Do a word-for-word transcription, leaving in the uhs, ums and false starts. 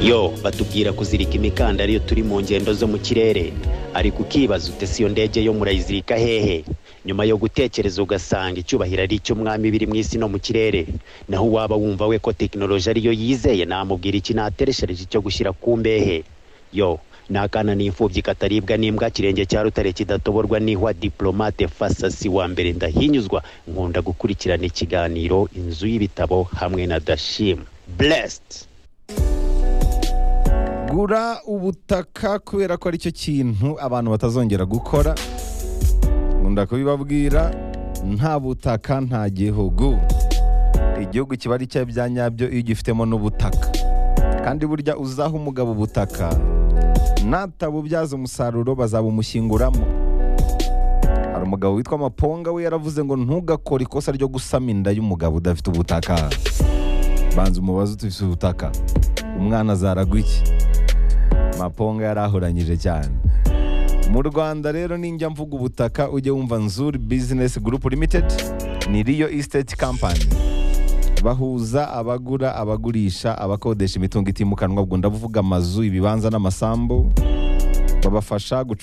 Yo batubwira kuzirika imikanda ariyo turi mu ngendo zo mu kirere, ariko ukibaza ute si yo ndege yo murayizirika hehe? Nyuma yo gutekereza ugasanga icyubahiro ari icy'umwami biri mu isi no mu kirere, naho waba wumva we ko tekinoloji ariyo yizeye, namubwira iki natereshereje icyo gushyira ku mbehe. Yo nakana n'imfubyi kataribwa n'imbwa, kirenge cya rutare kidatoborwa n'ihwa, diplomate fasasi wa mbere ndahinyuzwa, nkunda gukurikirana ikiganiro Inzu y'Ibitabo hamwe na Dashim. Blessed. Gura ubutaka kubera ko ari cyo kintu abantu batazongera gukora. Nkunda kubibabwira, nta butaka nta gihugu. Igihugu kiba ari cya byanyabyo iyo gifitemo n'ubutaka. Kandi burya uzaha umugabo ubutaka, natabubyaza umusaruro bazabumushyinguramo. Hari umugabo witwa Maponga, we yaravuze ngo ntugakore ikosa ryo gusama inda y'umugabo udafite ubutaka. Banza umubaze ufite ubutaka, umwana azaragwa iki? Maponga yarahuranyije cyane. Mu Rwanda rero ninjya mvuga ubutaka ujye wumva Nzuri Business Group Limited, ni Rio Estate Company. Bahuza abagura, abagurisha, abakodesha imitungo itimukanwa, ubwo ndavuga amazu, ibibanza n'amasambu. Babafasha